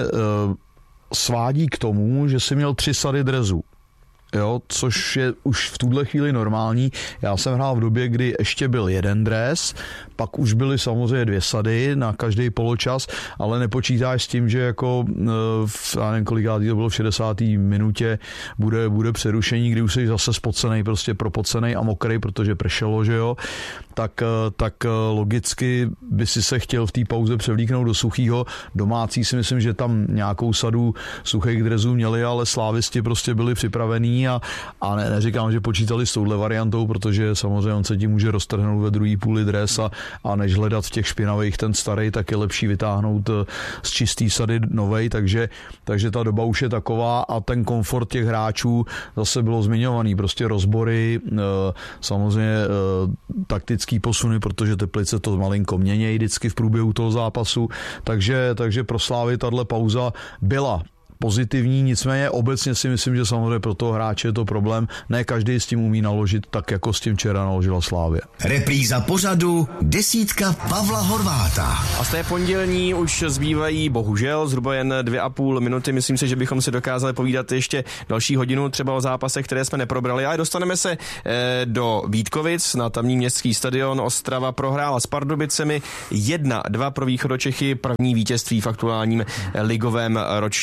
svádí k tomu, že si měl 3 sady drezu. Jo, což je už v tuhle chvíli normální. Já jsem hrál v době, kdy ještě byl jeden dres, pak už byly samozřejmě 2 sady na každý poločas, ale nepočítáš s tím, že jako já nevím, kolikátý to bylo v 60. minutě bude přerušení, kdy už jsi zase spocenej, prostě propocenej a mokrej, protože pršelo, že jo, tak logicky by si se chtěl v té pauze převlíknout do suchýho. Domácí si myslím, že tam nějakou sadu suchých drezů měli, ale slávisti prostě byli připravení a neříkám, že počítali s touhle variantou, protože samozřejmě on se tím může roztrhnout ve druhý půli dres a než hledat v těch špinavých ten starý, tak je lepší vytáhnout z čistý sady novej, takže ta doba už je taková a ten komfort těch hráčů zase bylo zmiňovaný, prostě rozbory, samozřejmě taktický posuny, protože Teplice to malinko měnějí vždycky v průběhu toho zápasu, takže pro Slávy tahle pauza byla pozitivní, nicméně obecně si myslím, že samozřejmě pro toho hráče je to problém. Ne každý s tím umí naložit tak, jako s tím včera naložila Slavia. Repríza pořadu desítka Pavla Horváta. A z té pondělní už zbývají bohužel zhruba jen 2,5 minuty. Myslím si, že bychom si dokázali povídat ještě další hodinu třeba o zápasech, které jsme neprobrali. A dostaneme se do Vítkovic na tamní městský stadion. Ostrava prohrála s Pardubicemi 1-2 pro Východočechy. První vítězství v aktuálním ligovém ročníku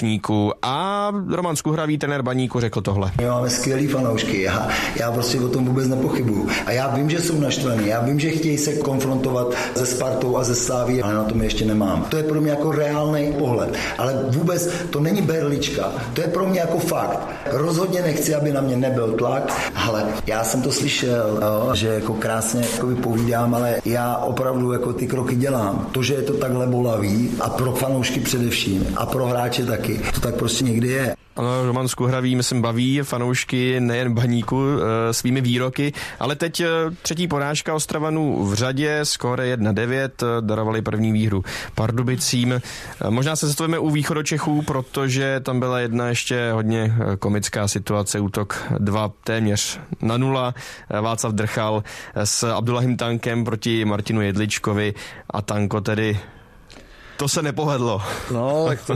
Baníku. A Roman Skuhravý, trenér Baníku, řekl tohle. My máme skvělý fanoušky, já prostě o tom vůbec nepochybuju. A já vím, že jsou naštvaní, já vím, že chtějí se konfrontovat se Spartou a se Slaví, ale na tom ještě nemám. To je pro mě jako reálný pohled, ale vůbec to není berlička, to je pro mě jako fakt. Rozhodně nechci, aby na mě nebyl tlak, ale já jsem to slyšel, že jako krásně jako povídám, ale já opravdu jako ty kroky dělám. To, že je to takhle bolavý a pro fanoušky především a pro hráče taky, to tak prostě někdy je. Ano, Roman Skuhravý, myslím, baví fanoušky nejen Baníku svými výroky, ale teď třetí porážka Ostravanů v řadě, skóre 1-9, darovali první výhru Pardubicím. Možná se zastavíme u Východočechů, protože tam byla jedna ještě hodně komická situace, útok 2 téměř na 0. Václav Drchal s Abdullahim Tankem proti Martinu Jedličkovi a Tanko tedy to se nepovedlo. No, tak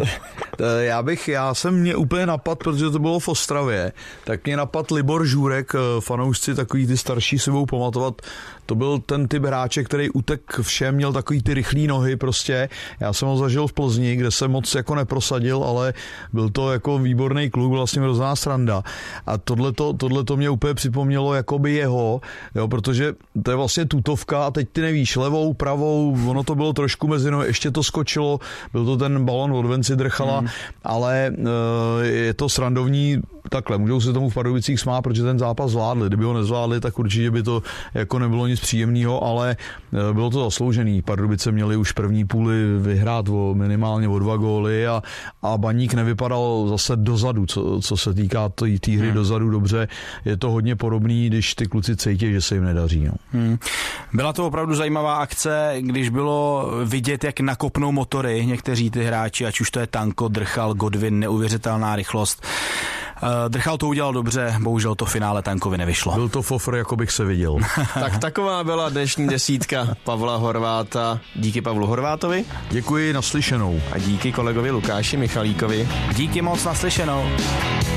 já jsem mě úplně napad, protože to bylo v Ostravě, tak mě napad Libor Žurek, fanoušci takový ty starší si budou pamatovat, to byl ten typ hráče, který utek všem, měl takový ty rychlý nohy prostě. Já jsem ho zažil v Plzni, kde se moc jako neprosadil, ale byl to jako výborný kluk, vlastně hrozná sranda. A tohleto mě úplně připomnělo jakoby jeho, jo, protože to je vlastně tutovka a teď ty nevíš, levou, pravou, ono to bylo trošku mezi nohy, ještě to skočilo, byl to ten balon od Venci Drchala, ale je to srandovní takhle, můžou se tomu v Pardubicích smát, protože ten zápas zvládli. Kdyby ho nezvládli, tak určitě by to jako nebylo nic příjemného, ale bylo to zasloužený. Pardubice měli už první půli vyhrát minimálně o 2 góly a Baník nevypadal zase dozadu, co se týká té hry dozadu dobře. Je to hodně podobný, když ty kluci cítí, že se jim nedaří. No. Byla to opravdu zajímavá akce, když bylo vidět, jak nakopnou motory někteří ty hráči, ať už to je Tanko, Drchal, Godwin, neuvěřitelná rychlost. Drchal to udělal dobře, bohužel to finále Tankovi nevyšlo. Byl to fofr, jako bych se viděl. Tak taková byla dnešní desítka Pavla Horváta. Díky Pavlu Horvátovi. Děkuji, naslyšenou. A díky kolegovi Lukáši Michalíkovi. Díky moc, naslyšenou.